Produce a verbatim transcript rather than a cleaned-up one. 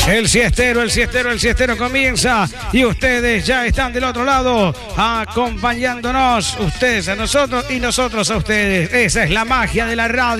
El siestero, el siestero, el siestero comienza y ustedes ya están del otro lado acompañándonos, ustedes a nosotros y nosotros a ustedes. Esa es la magia de la radio.